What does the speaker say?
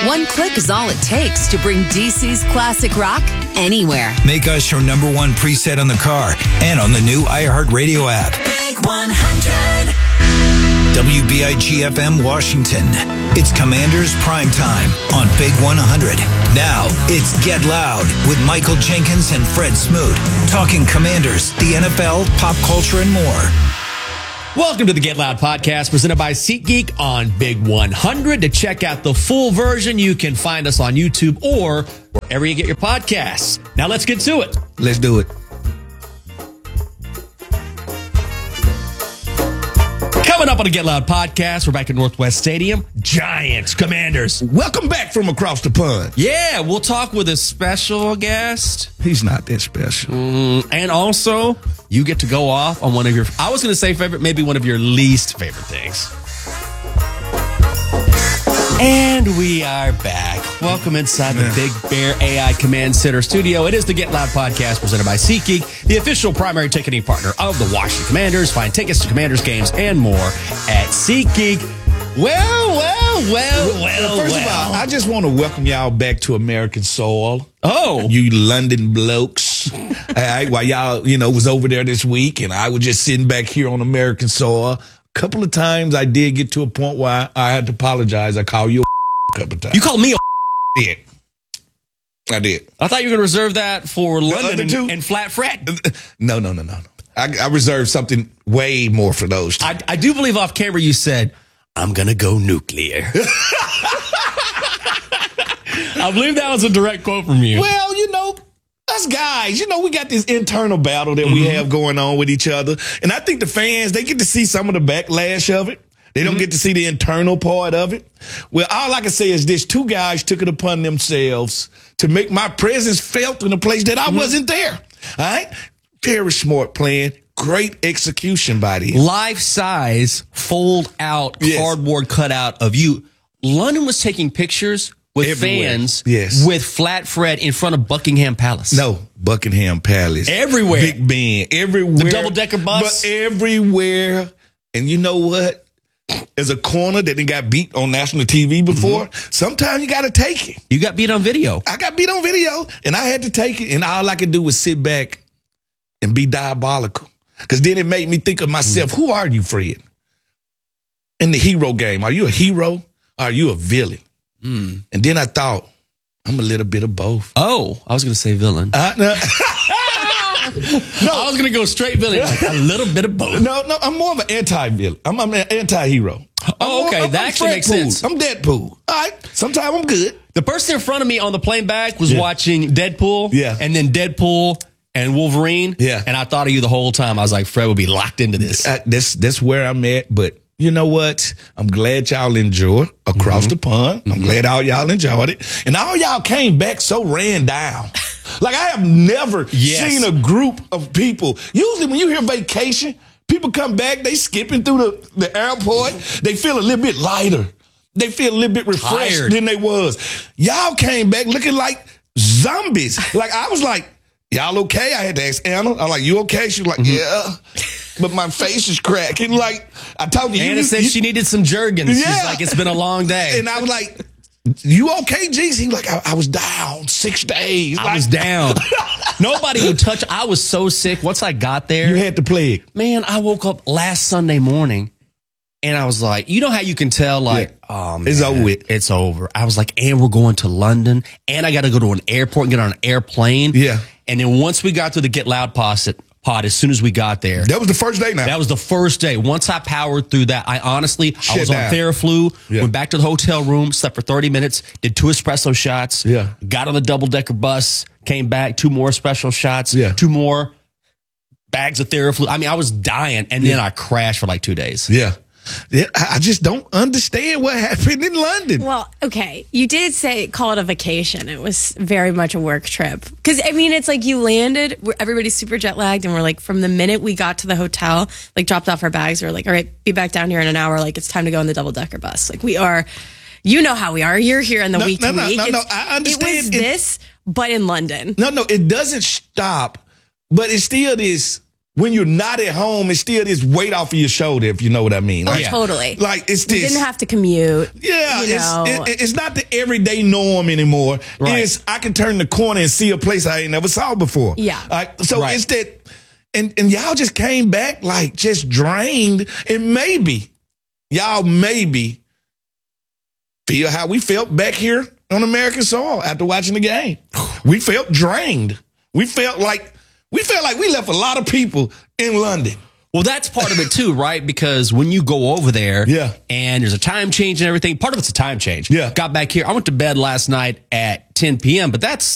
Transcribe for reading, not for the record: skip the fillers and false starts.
One click is all it takes to bring DC's classic rock anywhere. Make us your number one preset on the car and on the new iHeartRadio app. Big 100. WBIG-FM Washington. It's Commanders Prime Time on Big 100. Now, it's Get Loud with Michael Jenkins and Fred Smoot. Talking Commanders, the NFL, pop culture, and more. Welcome to the Get Loud podcast presented by SeatGeek on Big 100. To check out the full version, you can find us on YouTube or wherever you get your podcasts. Now let's get to it. Let's do it. Coming up on the Get Loud podcast, we're back at Northwest Stadium. Giants, Commanders. Welcome back from across the pond. Yeah, we'll talk with a special guest. He's not that special. And also, you get to go off on one of your, I was going to say favorite, maybe one of your least favorite things. And we are back. Welcome inside the Big Bear AI Command Center studio. It is the Get Loud podcast presented by SeatGeek, the official primary ticketing partner of the Washington Commanders. Find tickets to Commanders games and more at SeatGeek. Well. First of all, I just want to welcome y'all back to American soil. Oh. You London blokes. While y'all, was over there this week and I was just sitting back here on American soil. A couple of times I did get to a point where I had to apologize. I called you a couple of times. You called me a did. I did. I thought you were going to reserve that for London and Flat Fred. No. I reserved something way more for those two. I do believe off camera you said, I'm going to go nuclear. I believe that was a direct quote from you. Well, us guys, we got this internal battle that we have going on with each other. And I think the fans, they get to see some of the backlash of it. They don't get to see the internal part of it. Well, all I can say is this. Two guys took it upon themselves to make my presence felt in a place that I wasn't there. All right? Very smart plan. Great execution by them. Life-size, fold-out, cardboard cutout of you. London was taking pictures with everywhere. fans Yes. with Flat Fred in front of Buckingham Palace. No, Buckingham Palace. Everywhere. Big Ben. Everywhere. The double-decker bus. But everywhere. And you know what? As a corner that done got beat on national TV before, sometimes you got to take it. You got beat on video. I got beat on video, and I had to take it, and all I could do was sit back and be diabolical. Because then it made me think of myself, who are you, Fred? In the hero game, are you a hero or are you a villain? And then I thought, I'm a little bit of both. Oh, I was going to say villain. No, I was going to go straight villain. Like a little bit of both. No, I'm more of an anti-villain. I'm an anti-hero. Oh, okay. That actually makes sense. I'm Deadpool. All right. Sometimes I'm good. The person in front of me on the plane back was watching Deadpool. Yeah. And then Deadpool and Wolverine. Yeah. And I thought of you the whole time. I was like, Fred would be locked into this. That's where I'm at. But you know what? I'm glad y'all enjoyed Across the Pond. I'm glad all y'all enjoyed it. And all y'all came back so ran down. Like, I have never seen a group of people. Usually when you hear vacation, people come back, they skipping through the airport. They feel a little bit lighter. They feel a little bit refreshed than they was. Y'all came back looking like zombies. Like, I was like, y'all okay? I had to ask Anna. I'm like, you okay? She was like, yeah. But my face is cracking. Like, I told you. Anna said she needed some Jergens. Yeah. She's like, it's been a long day. And I was like, you okay, G's? He was like, I was down 6 days. I was down. Nobody would touch. I was so sick. Once I got there. You had the plague. Man, I woke up last Sunday morning and I was like, you know how you can tell, like, oh, man, it's over with. It's over. I was like, and we're going to London and I got to go to an airport and get on an airplane. Yeah. And then once we got to the Get Loud pod, as soon as we got there. That was the first day now. That was the first day. Once I powered through that, I was on Theraflu, went back to the hotel room, slept for 30 minutes, did 2 espresso shots, got on the double-decker bus, came back, 2 more espresso shots, 2 more bags of Theraflu. I mean, I was dying, and then I crashed for like 2 days. Yeah. I just don't understand what happened in London. Well, okay. You did call it a vacation. It was very much a work trip. Because, I mean, it's like you landed, everybody's super jet lagged, and we're like, from the minute we got to the hotel, like dropped off our bags, we were like, all right, be back down here in an hour. Like, it's time to go on the double-decker bus. Like, we are, you know how we are. You're here in the week to week. No, I understand. It was this, but in London. No, it doesn't stop, but it's still this when you're not at home, it's still this weight off of your shoulder, if you know what I mean. Like, totally. Like it's this. You didn't have to commute. Yeah, it's not the everyday norm anymore. Right. It's I can turn the corner and see a place I ain't never saw before. Yeah. So it's that, and y'all just came back like just drained, and maybe y'all feel how we felt back here on American soil after watching the game. We felt drained. We felt like we left a lot of people in London. Well, that's part of it too, right? Because when you go over there and there's a time change and everything, part of it's a time change. Yeah. Got back here. I went to bed last night at 10 p.m., but that's